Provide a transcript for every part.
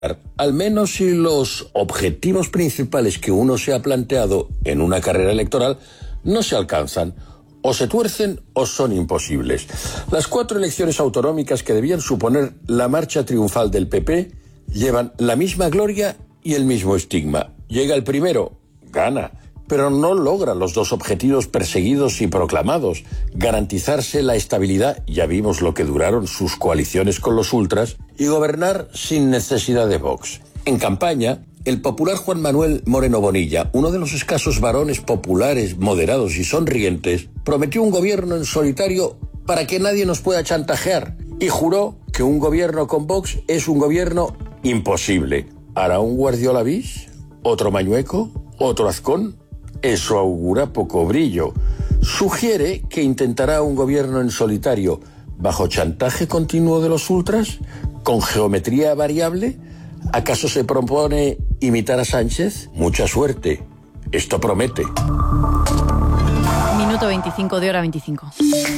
al menos si los objetivos principales que uno se ha planteado en una carrera electoral no se alcanzan, o se tuercen o son imposibles. Las 4 elecciones autonómicas que debían suponer la marcha triunfal del PP llevan la misma gloria y el mismo estigma. Llega el primero, gana, pero no logra los 2 objetivos perseguidos y proclamados: garantizarse la estabilidad, ya vimos lo que duraron sus coaliciones con los ultras, y gobernar sin necesidad de Vox. En campaña, el popular Juan Manuel Moreno Bonilla, uno de los escasos varones populares, moderados y sonrientes, prometió un gobierno en solitario para que nadie nos pueda chantajear, y juró que un gobierno con Vox es un gobierno imposible. ¿Hará un Guardiola bis? ¿Otro Mañueco? ¿Otro Azcón? Eso augura poco brillo. Sugiere que intentará un gobierno en solitario, bajo chantaje continuo de los ultras, con geometría variable. ¿Acaso se propone imitar a Sánchez? Mucha suerte. Esto promete. Minuto 25 de hora 25.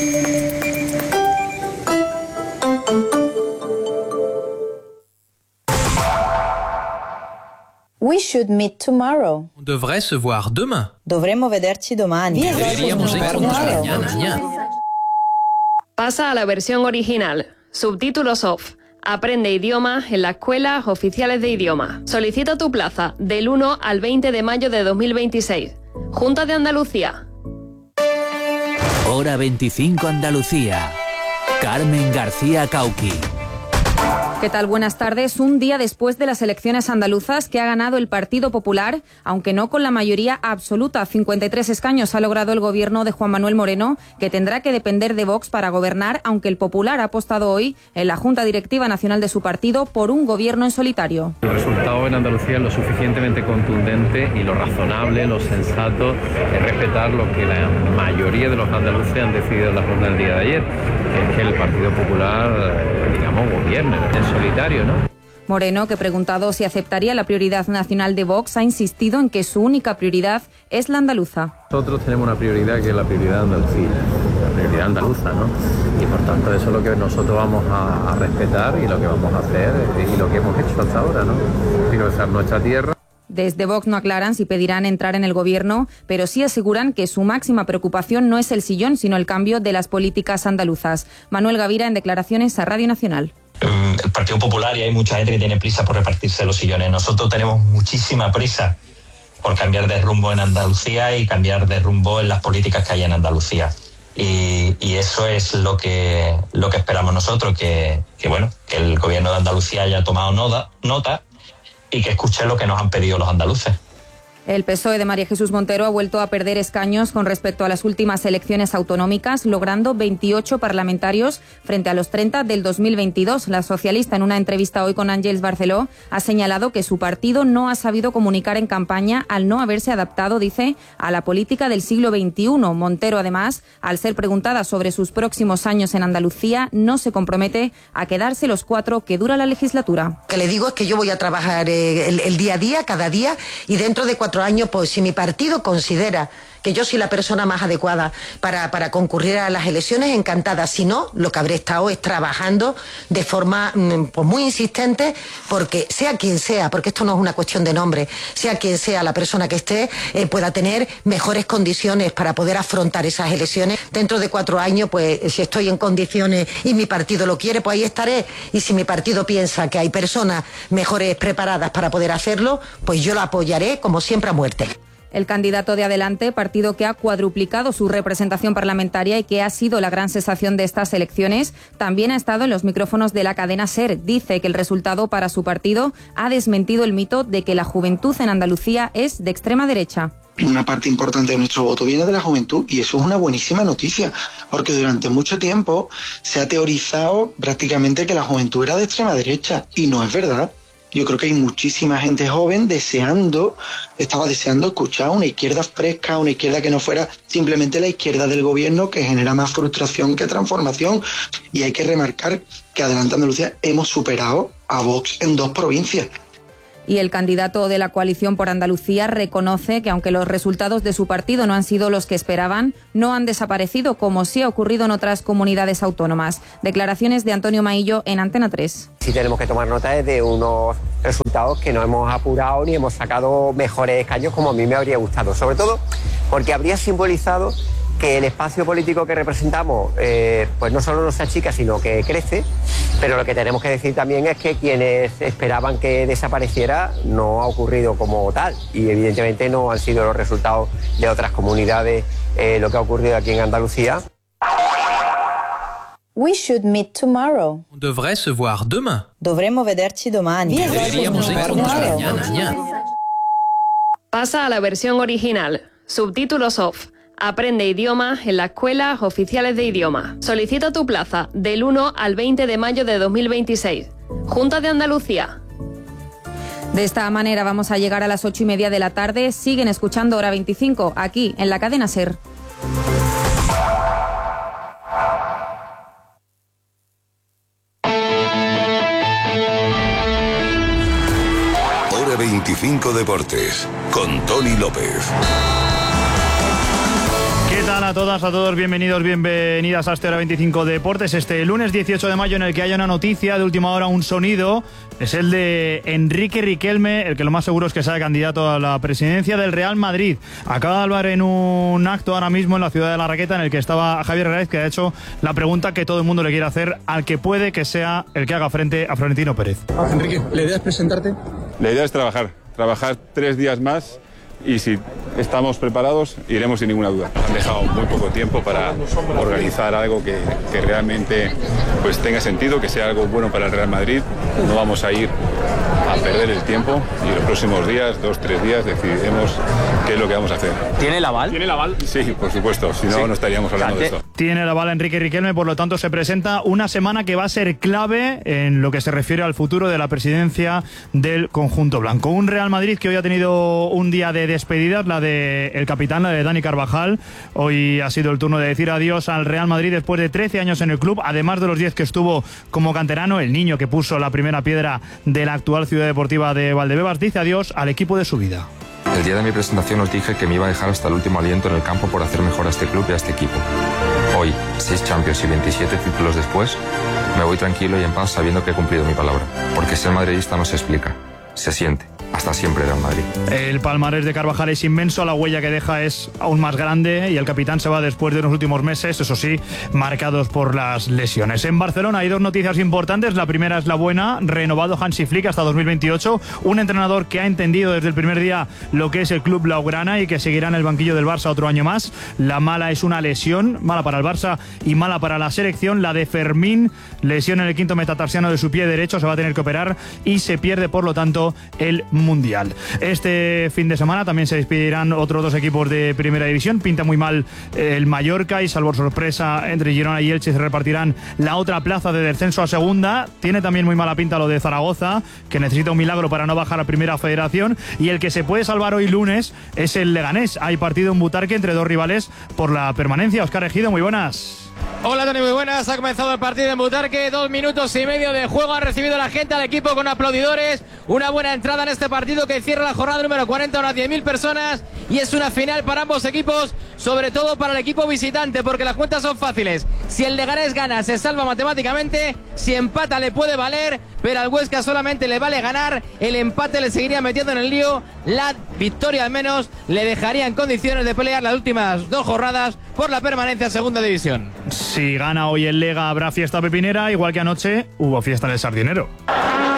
We should meet tomorrow. On devrait se voir demain. Dovremmo vederci domani. Deberíamos vernos mañana. Pasa a la versión original. Subtítulos off. Aprende idiomas en las escuelas oficiales de idioma. Solicita tu plaza del 1 al 20 de mayo de 2026. Junta de Andalucía. Hora 25 Andalucía. Carmen García Cauqui. ¿Qué tal? Buenas tardes. Un día después de las elecciones andaluzas que ha ganado el Partido Popular, aunque no con la mayoría absoluta, 53 escaños ha logrado el gobierno de Juan Manuel Moreno, que tendrá que depender de Vox para gobernar, aunque el Popular ha apostado hoy en la Junta Directiva Nacional de su partido por un gobierno en solitario. El resultado en Andalucía es lo suficientemente contundente y lo razonable, lo sensato, es respetar lo que la mayoría de los andaluces han decidido en la jornada del día de ayer, que es que el Partido Popular, digamos, gobierne en solitario, ¿no? Moreno, que preguntado si aceptaría la prioridad nacional de Vox, ha insistido en que su única prioridad es la andaluza. Nosotros tenemos una prioridad que es la prioridad Andalucía, la prioridad andaluza, ¿no? Y por tanto eso es lo que nosotros vamos a respetar y lo que vamos a hacer y lo que hemos hecho hasta ahora, ¿no? Priorizar nuestra tierra. Desde Vox no aclaran si pedirán entrar en el gobierno, pero sí aseguran que su máxima preocupación no es el sillón, sino el cambio de las políticas andaluzas. Manuel Gavira, en declaraciones a Radio Nacional. El Partido Popular, y hay mucha gente que tiene prisa por repartirse los sillones. Nosotros tenemos muchísima prisa por cambiar de rumbo en Andalucía y cambiar de rumbo en las políticas que hay en Andalucía. Y eso es lo que esperamos nosotros, que el gobierno de Andalucía haya tomado nota y que escuche lo que nos han pedido los andaluces. El PSOE de María Jesús Montero ha vuelto a perder escaños con respecto a las últimas elecciones autonómicas, logrando 28 parlamentarios frente a los 30 del 2022. La socialista, en una entrevista hoy con Àngels Barceló, ha señalado que su partido no ha sabido comunicar en campaña al no haberse adaptado, dice, a la política del siglo XXI. Montero, además, al ser preguntada sobre sus próximos años en Andalucía, no se compromete a quedarse los 4 que dura la legislatura. Lo que le digo es que yo voy a trabajar el día a día, cada día, y dentro de 4 años, pues si mi partido considera que yo soy la persona más adecuada para concurrir a las elecciones, encantada. Si no, lo que habré estado es trabajando de forma pues muy insistente, porque sea quien sea, porque esto no es una cuestión de nombre, sea quien sea la persona que esté, pueda tener mejores condiciones para poder afrontar esas elecciones. Dentro de 4 años, pues si estoy en condiciones y mi partido lo quiere, pues ahí estaré. Y si mi partido piensa que hay personas mejores preparadas para poder hacerlo, pues yo lo apoyaré, como siempre, a muerte. El candidato de Adelante, partido que ha cuadruplicado su representación parlamentaria y que ha sido la gran sensación de estas elecciones, también ha estado en los micrófonos de la cadena SER. Dice que el resultado para su partido ha desmentido el mito de que la juventud en Andalucía es de extrema derecha. Una parte importante de nuestro voto viene de la juventud y eso es una buenísima noticia, porque durante mucho tiempo se ha teorizado prácticamente que la juventud era de extrema derecha y no es verdad. Yo creo que hay muchísima gente joven estaba deseando escuchar una izquierda fresca, una izquierda que no fuera simplemente la izquierda del gobierno, que genera más frustración que transformación. Y hay que remarcar que Adelante Andalucía hemos superado a Vox en 2 provincias. Y el candidato de la coalición por Andalucía reconoce que aunque los resultados de su partido no han sido los que esperaban, no han desaparecido como sí ha ocurrido en otras comunidades autónomas. Declaraciones de Antonio Maillo en Antena 3. Sí tenemos que tomar nota de unos resultados que no hemos apurado ni hemos sacado mejores escaños como a mí me habría gustado. Sobre todo porque habría simbolizado que el espacio político que representamos pues no solo no se achica, sino que crece, pero lo que tenemos que decir también es que quienes esperaban que desapareciera no ha ocurrido como tal y evidentemente no han sido los resultados de otras comunidades lo que ha ocurrido aquí en Andalucía. We should meet tomorrow. On devrait se voir demain. Dovremmo vederci domani. Deberíamos vernos mañana. Pasa a la versión original. Subtítulos off. Aprende idioma en las escuelas oficiales de idioma. Solicita tu plaza del 1 al 20 de mayo de 2026. Junta de Andalucía. De esta manera vamos a llegar a las 8:30 de la tarde. Siguen escuchando Hora 25 aquí en la cadena SER. Hora 25 Deportes con Tony López. ¿Qué tal a todas, a todos? Bienvenidas a este Hora 25 Deportes. Este lunes 18 de mayo en el que haya una noticia de última hora, un sonido, es el de Enrique Riquelme, el que lo más seguro es que sea candidato a la presidencia del Real Madrid. Acaba de hablar en un acto ahora mismo en la ciudad de La Raqueta en el que estaba Javier Hernández, que ha hecho la pregunta que todo el mundo le quiere hacer al que puede que sea el que haga frente a Florentino Pérez. Enrique, ¿la idea es presentarte? La idea es trabajar 3 días más. Y si estamos preparados, iremos sin ninguna duda. Nos han dejado muy poco tiempo para organizar algo que realmente pues tenga sentido, que sea algo bueno para el Real Madrid. No vamos a ir a perder el tiempo y los próximos días, 2-3 días, decidiremos qué es lo que vamos a hacer. ¿Tiene el aval? ¿Tiene el aval? Sí, por supuesto, si no, no estaríamos hablando de esto. Tiene el aval Enrique Riquelme, por lo tanto se presenta una semana que va a ser clave en lo que se refiere al futuro de la presidencia del conjunto blanco. Un Real Madrid que hoy ha tenido un día de despedidas, la del capitán, la de Dani Carvajal. Hoy ha sido el turno de decir adiós al Real Madrid después de 13 años en el club, además de los 10 que estuvo como canterano, el niño que puso la primera piedra de la actual ciudad deportiva de Valdebebas. Dice adiós al equipo de su vida. El día de mi presentación os dije que me iba a dejar hasta el último aliento en el campo por hacer mejor a este club y a este equipo. Hoy, 6 Champions y 27 títulos después, me voy tranquilo y en paz sabiendo que he cumplido mi palabra. Porque ser madridista no se explica, se siente. Hasta siempre Real Madrid. El palmarés de Carvajal es inmenso, la huella que deja es aún más grande y el capitán se va después de los últimos meses, eso sí, marcados por las lesiones. En Barcelona hay 2 noticias importantes. La primera es la buena, renovado Hansi Flick hasta 2028, un entrenador que ha entendido desde el primer día lo que es el club blaugrana y que seguirá en el banquillo del Barça otro año más. La mala es una lesión, mala para el Barça y mala para la selección, la de Fermín, lesión en el quinto metatarsiano de su pie derecho, se va a tener que operar y se pierde por lo tanto el Mundial. Este fin de semana también se despedirán otros 2 equipos de primera división. Pinta muy mal el Mallorca y salvo sorpresa entre Girona y Elche se repartirán la otra plaza de descenso a segunda. Tiene también muy mala pinta lo de Zaragoza, que necesita un milagro para no bajar a primera federación, y el que se puede salvar hoy lunes es el Leganés. Hay partido en Butarque entre 2 rivales por la permanencia. Óscar Ejido, muy buenas. Hola Tony, muy buenas. Ha comenzado el partido en Butarque, 2 minutos y medio de juego. Ha recibido la gente al equipo con aplaudidores. Una buena entrada en este partido que cierra la jornada número 40, unas 10.000 personas. Y es una final para ambos equipos, sobre todo para el equipo visitante, porque las cuentas son fáciles. Si el Leganés gana, se salva matemáticamente. Si empata, le puede valer, pero al Huesca solamente le vale ganar. El empate le seguiría metiendo en el lío. La victoria al menos le dejaría en condiciones de pelear las últimas 2 jornadas por la permanencia en segunda división. Si gana hoy el Lega habrá fiesta pepinera, igual que anoche hubo fiesta en el Sardinero.